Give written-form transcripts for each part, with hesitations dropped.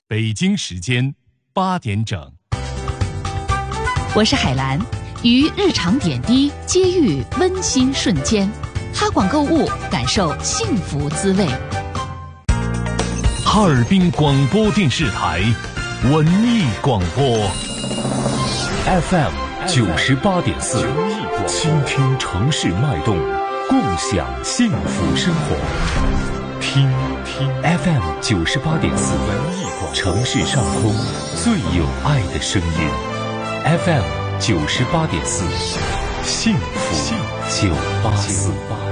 北京时间8点整。 我是海兰，于日常点滴接遇温馨瞬间，哈广购物，感受幸福滋味。 哈尔滨广播电视台文艺广播 FM 98.4，倾听城市脉动，共享幸福生活。听 FM 98.4，城市上空最有爱的声音。FM 98.4，幸福984。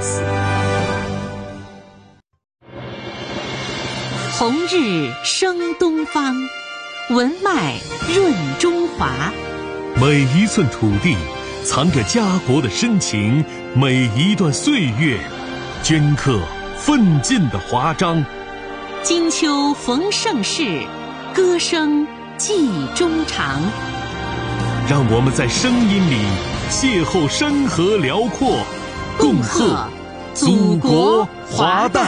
红日升东方，文脉润中华。 每一寸土地藏着家国的深情，每一段岁月镌刻奋进的华章。 金秋逢盛世，歌声寄衷肠。 让我们在声音里邂逅山河辽阔，共贺祖国华诞。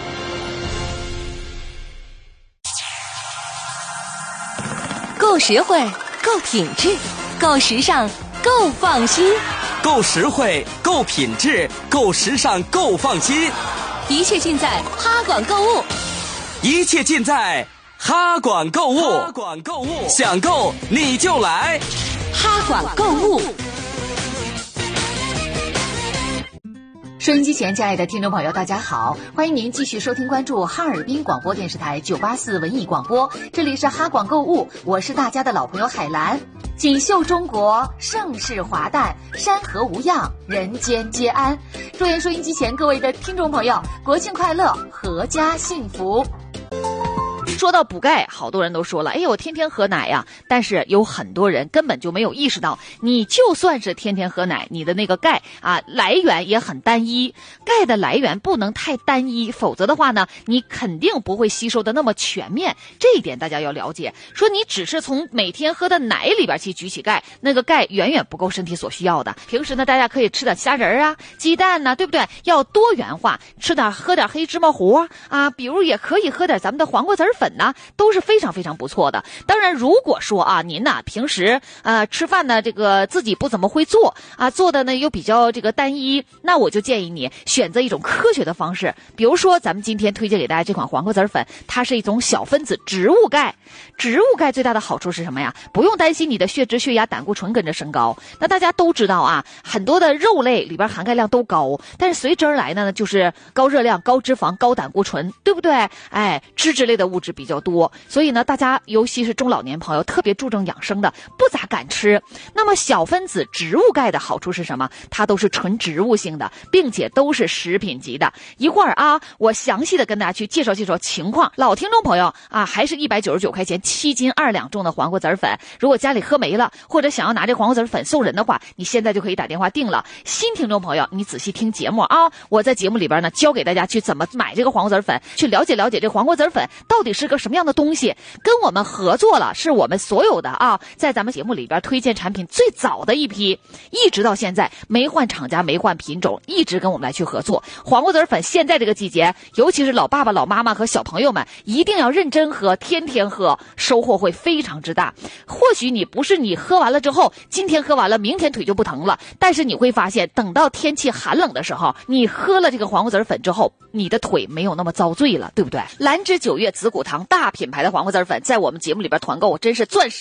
够实惠，够品质，够时尚，够放心。 够实惠，够品质，够时尚，够放心。 一切尽在哈广购物， 一切尽在哈广购物。哈广购物，想购你就来哈广购物。 收音机前，亲爱的听众朋友，大家好，欢迎您继续收听关注哈尔滨广播电视台984文艺广播，这里是哈广购物，我是大家的老朋友海兰。锦绣中国，盛世华诞，山河无恙，人间皆安。祝愿收音机前各位的听众朋友国庆快乐，阖家幸福。说到补钙，好多人都说了，哎呦，我天天喝奶呀，但是有很多人根本就没有意识到，你就算是天天喝奶，你的那个钙来源也很单一，钙的来源不能太单一，否则的话呢，你肯定不会吸收的那么全面，这一点大家要了解。说你只是从每天喝的奶里边去举起钙，那个钙远远不够身体所需要的。平时呢，大家可以吃点虾仁啊、鸡蛋啊，对不对？要多元化，喝点黑芝麻糊比如也可以喝点咱们的黄瓜籽粉都是非常非常不错的。当然如果说您平时吃饭呢这个自己不怎么会做做的呢又比较这个单一，那我就建议你选择一种科学的方式。比如说咱们今天推荐给大家这款黄瓜籽粉，它是一种小分子植物钙。植物钙最大的好处是什么呀？不用担心你的血脂、血压、胆固醇跟着升高。那大家都知道很多的肉类里边含钙量都高，但是随之而来呢就是高热量、高脂肪、高胆固醇，对不对？脂质类的物质比较多，所以呢大家尤其是中老年朋友特别注重养生的不咋敢吃。那么小分子植物钙的好处是什么？它都是纯植物性的，并且都是食品级的。一会儿我详细的跟大家去介绍介绍情况。老听众朋友还是199块钱7斤2两重的黄瓜籽粉，如果家里喝没了或者想要拿这黄瓜籽粉送人的话，你现在就可以打电话订了。新听众朋友你仔细听节目我在节目里边呢教给大家去怎么买这个黄瓜籽粉，去了解了解这黄瓜籽粉到底是个什么样的东西。跟我们合作了，是我们所有的在咱们节目里边推荐产品最早的一批，一直到现在没换厂家没换品种，一直跟我们来去合作。黄瓜籽粉现在这个季节，尤其是老爸爸老妈妈和小朋友们一定要认真喝，天天喝，收获会非常之大。或许你不是你喝完了之后今天喝完了明天腿就不疼了，但是你会发现等到天气寒冷的时候，你喝了这个黄瓜籽粉之后，你的腿没有那么遭罪了，对不对？兰芝9月紫骨堂大品牌的黄瓜籽粉在我们节目里边团购真是钻石